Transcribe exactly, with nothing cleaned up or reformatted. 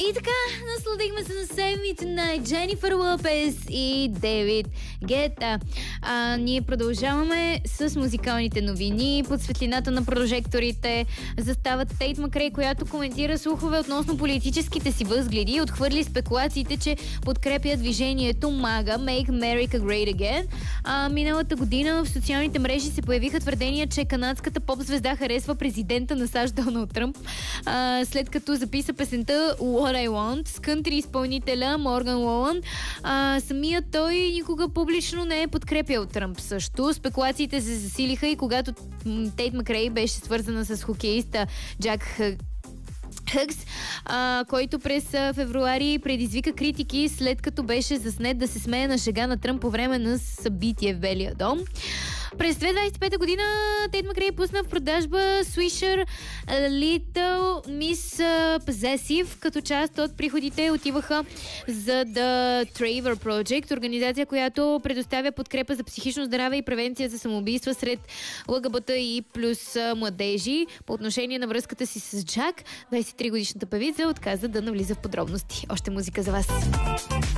И така, насладихме се на Save Me Tonight, Дженифър Лопес и Дейвид Гета. А, ние продължаваме с музикалните новини. Под светлината на прожекторите застава Тейт Макрей, която коментира слухове относно политическите си възгледи и отхвърли спекулациите, че подкрепя движението мага Make America Great Again. А, миналата година в социалните мрежи се появиха твърдения, че канадската поп-звезда харесва президента на САЩ Доналд Тръмп, а, след като записа песента What I Want с кънтри изпълнителя Морган Лолан. А, самият той никога публично не е подкрепял Тръмп също. Спекулациите се засилиха и когато Тейт Макрей беше свързана с хокеиста Джак Хъгс, а, който през февруари предизвика критики, след като беше заснет да се смее на шега на Тръмп по време на събитие в Белия дом. През две хиляди двадесет и пета година Тейт Макрей пусна в продажба Swisher Little Miss Possessive, като част от приходите отиваха за The Trevor Project, организация, която предоставя подкрепа за психично здраве и превенция за самоубийства сред ЛГБТ и плюс младежи. По отношение на връзката си с Джак, двадесет и три годишната певица отказа да навлиза в подробности. Още музика за вас.